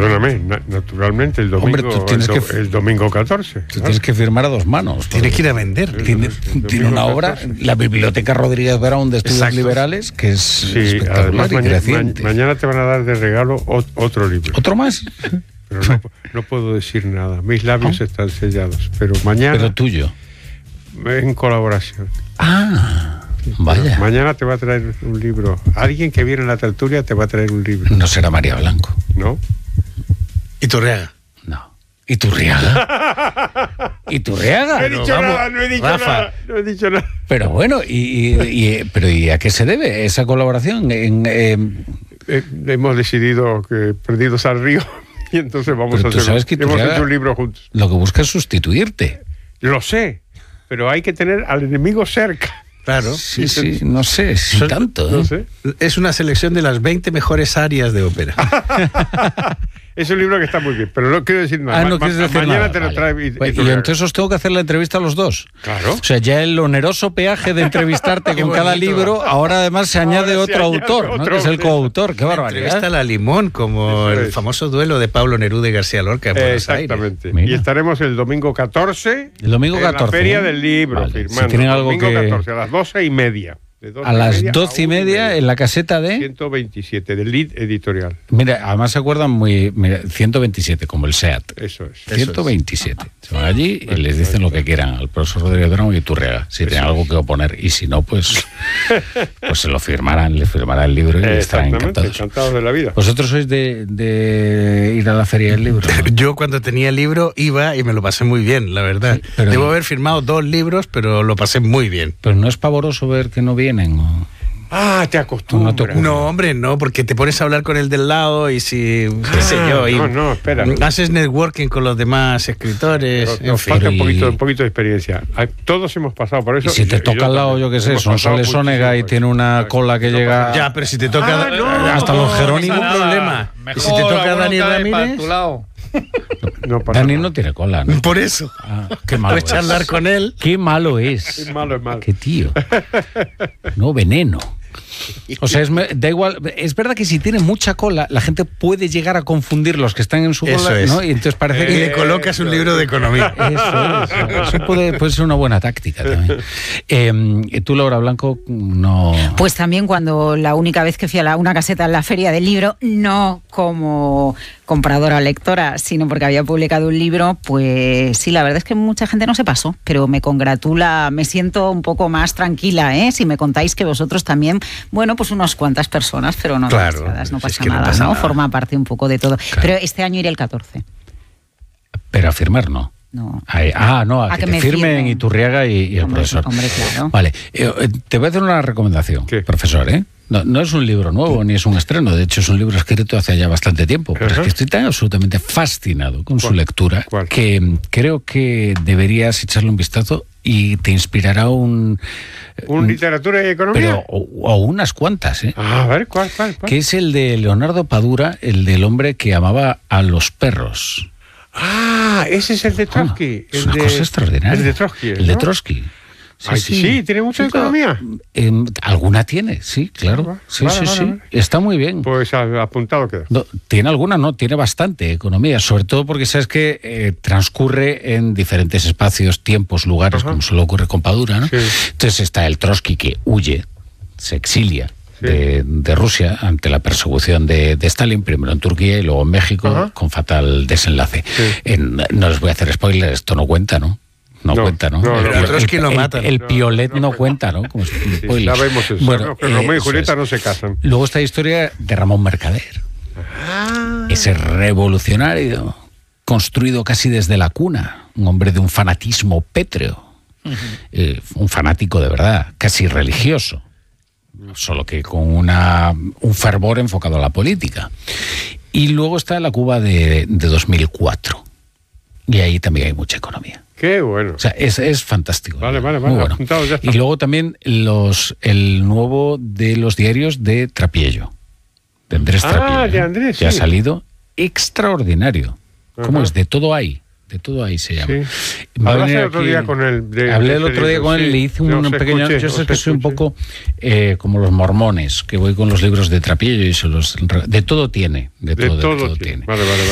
Perdóname, naturalmente el domingo, hombre, el domingo 14. Tú tienes que firmar a dos manos. Tienes que ir a vender. Tiene una obra, la Biblioteca Rodríguez Brown de Estudios Liberales, que es espectacular y creciente. Mañana te van a dar de regalo otro libro. ¿Otro más? Pero no puedo decir nada. Mis labios están sellados. Pero mañana... Pero tuyo. En colaboración. Vaya. Mañana te va a traer un libro. Alguien que viene en la tertulia te va a traer un libro. No será María Blanco. ¿No? Iturriaga. No. ¿Iturriaga? ¿Iturriaga? No he dicho nada, no he dicho nada. Pero bueno, ¿y a qué se debe esa colaboración? Hemos decidido que Perdidos al Río y entonces vamos a hacer un libro juntos. Lo que busca es sustituirte. Lo sé, pero hay que tener al enemigo cerca. Claro. Sí, no sé, si tanto. No sé. Es una selección de las 20 mejores áreas de ópera. Es un libro que está muy bien, pero no quiero decir nada. Mañana te lo trae. Y entonces os tengo que hacer la entrevista a los dos. Claro. O sea, ya el oneroso peaje de entrevistarte con cada libro, ahora además se añade otro autor, ¿no? Que es el coautor. Qué barbaridad. Entrevista a la Limón, como el famoso duelo de Pablo Neruda y García Lorca en Buenos Aires. Exactamente. Y estaremos el domingo 14. El domingo 14. En la Feria del Libro, firmando. Si tienen algo domingo 14, a las 12:30. A las 12:30 en la caseta de 127 del Lead Editorial. Mira, además se acuerdan 127 como el SEAT. Eso es. 127. Se van allí y les dicen lo que quieran al profesor Rodríguez Brown y Iturriaga, si tienen algo que oponer, y si no, pues se lo firmarán, le firmará el libro y estarán encantados de la vida. ¿Vosotros sois de ir a la feria del libro, no? Yo cuando tenía el libro iba y me lo pasé muy bien, la verdad. Sí, debo haber firmado 2 libros, pero lo pasé muy bien. Pero no es pavoroso ver que no vienen. Te acostumbras. No, hombre, no, porque te pones a hablar con el del lado y si, qué sé yo, y espera. Haces networking con los demás escritores. Nos falta un poquito de experiencia. Todos hemos pasado por eso. Y si te toca al lado, yo qué sé, son Soles Onega y tiene una cola que llega... Ya, pero si te toca hasta los Jerónimos. Ningún problema. Y si te toca Dani Ramírez... Dani no tiene cola, ¿no? Por eso. Qué malo puedes charlar con él. Qué malo es. Qué malo es malo. Qué tío. No, veneno. O sea, da igual. Es verdad que si tiene mucha cola, la gente puede llegar a confundir los que están en su cola, ¿no? Y entonces parece que le colocas un libro de economía. Eso puede ser una buena táctica también. Tú, Laura Blanco, no... Pues también cuando la única vez que fui a una caseta en la Feria del Libro, no como compradora o lectora, sino porque había publicado un libro, pues sí, la verdad es que mucha gente no se pasó, pero me congratula, me siento un poco más tranquila, si me contáis que vosotros también, bueno, pues unas cuantas personas, pero no demasiadas, no pasa nada, ¿no? Forma parte un poco de todo. Claro. Pero este año iré el 14. Pero a firmar no. No. A que te firmen Iturriaga y el profesor. Hombre, claro. Vale, te voy a hacer una recomendación, profesor, No es un libro nuevo ni es un estreno, de hecho es un libro escrito hace ya bastante tiempo, pero es que estoy tan absolutamente fascinado con su lectura que creo que deberías echarle un vistazo y te inspirará ¿Un literatura y economía? O unas cuantas, A ver, ¿cuál? Que es el de Leonardo Padura, el del hombre que amaba a los perros. Ese es el de Trotsky. Es una cosa extraordinaria. El de Trotsky. El de Trotsky. Sí, tiene mucha economía. Alguna tiene, sí, claro. Sí. Está muy bien. Pues apuntado queda. No, tiene alguna, no, tiene bastante economía, sobre todo porque sabes que transcurre en diferentes espacios, tiempos, lugares, como solo ocurre con Padura, ¿no? Sí. Entonces está el Trotsky que huye, se exilia de Rusia ante la persecución de Stalin, primero en Turquía y luego en México, con fatal desenlace. Sí. No les voy a hacer spoilers, esto no cuenta, ¿no? No cuenta, ¿no? El Piolet no cuenta, ¿no? Como ya vemos eso. Bueno, que Romeo y Julieta no se casan. Luego está la historia de Ramón Mercader. Ese revolucionario construido casi desde la cuna, un hombre de un fanatismo pétreo, un fanático de verdad, casi religioso, solo que con un fervor enfocado a la política. Y luego está la Cuba de 2004. Y ahí también hay mucha economía. Qué bueno. O sea, es fantástico. Vale. Muy bueno. Apuntado, ya está. Y luego también el nuevo de los diarios de Trapiello. De Andrés Trapiello. De Andrés, que ha salido extraordinario. ¿Cómo es? De todo hay. De todo ahí se llama. Sí. Hablé el otro día con él. Hablé el otro día con él, le hice un pequeño... Yo sé que soy un poco como los mormones, que voy con los libros de Trapiello y de todo tiene. De todo tiene. Vale.